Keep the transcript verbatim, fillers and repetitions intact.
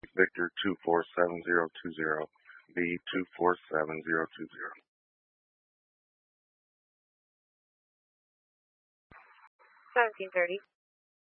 Victor two four seven zero two zero, V two four seven zero two zero. seventeen thirty.